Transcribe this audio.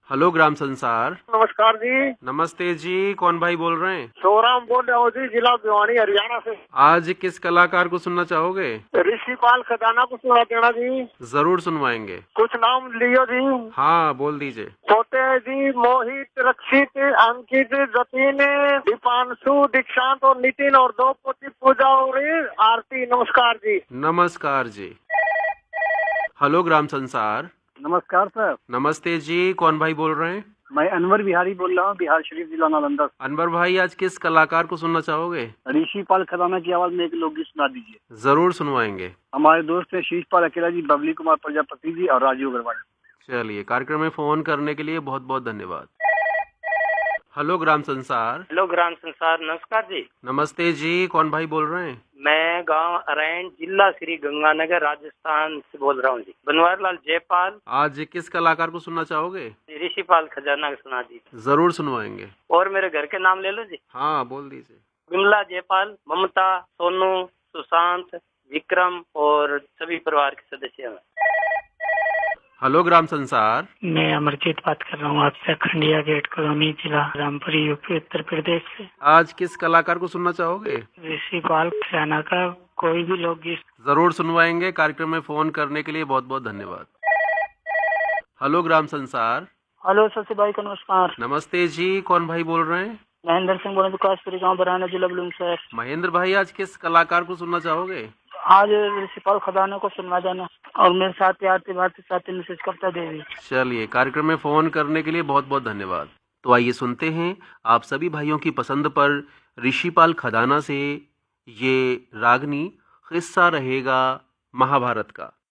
Hello ग्राम संसार। नमस्कार जी। नमस्ते जी, कौन भाई बोल रहे हैं? सोराम बोल रहा हूँ जी, जिला भिवानी हरियाणा से। आज किस कलाकार को सुनना चाहोगे? ऋषिपाल खजाना को सुना देना जी। जरूर सुनवाएंगे। कुछ नाम लियो जी। हाँ, बोल दीजिए। छोटे जी, मोहित, रक्षित, अंकित, जतीन, दीपांशु, दीक्षांत और नितिन और दो पोती पूजा और आरती। नमस्कार जी। नमस्कार जी। हेलो ग्राम संसार। नमस्कार सर। नमस्ते जी, कौन भाई बोल रहे हैं? मैं अनवर बिहारी बोल रहा हूँ, बिहार शरीफ जिला नालंदा से। अनवर भाई, आज किस कलाकार को सुनना चाहोगे? ऋषिपाल खजाना की आवाज में एक लोकगीत सुना दीजिए। जरूर सुनवाएंगे। हमारे दोस्त हैं शीशपाल अकेला जी, बबली कुमार प्रजापति जी और राजीव अग्रवाल। चलिए, कार्यक्रम में फोन करने के लिए बहुत बहुत धन्यवाद। हेलो ग्राम संसार। हेलो ग्राम संसार, नमस्कार जी। नमस्ते जी, कौन भाई बोल रहे हैं? मैं गांव अरैन, जिला श्री गंगानगर, राजस्थान से बोल रहा हूँ जी। बनवारीलाल जयपाल। आज किस कलाकार को सुनना चाहोगे? ऋषिपाल खजाना सुना दीजिए। जरूर सुनवाएंगे। और मेरे घर के नाम ले लो जी। हाँ, बोल दीजिए। विमला जयपाल, ममता, सोनू, सुशांत, विक्रम और सभी परिवार के सदस्य हैं। हेलो ग्राम संसार। मैं अमरजीत बात कर रहा हूँ आपसे, खंडिया गेट कॉलोनी, जिला रामपुरी, यूपी, उत्तर प्रदेश से। आज किस कलाकार को सुनना चाहोगे? ऋषिपाल खजाना का कोई भी लोकगीत। जरूर सुनवाएंगे। कार्यक्रम में फोन करने के लिए बहुत बहुत धन्यवाद। हेलो ग्राम संसार। हेलो शशि भाई को नमस्कार। नमस्ते जी, कौन भाई बोल रहे हैं? महेंद्र सिंह बोल, विकासपुरी गाँव, बराना, जिला बुलंदशहर। महेंद्र भाई, आज किस कलाकार को सुनना चाहोगे? आज ऋषिपाल खजाना को सुनवा जाना और मेरे साथ आरती भारती साथी मिसेज कविता देवी। चलिए, कार्यक्रम में फोन करने के लिए बहुत बहुत धन्यवाद। तो आइए सुनते हैं आप सभी भाइयों की पसंद पर ऋषिपाल खजाना से ये रागनी किस्सा रहेगा महाभारत का।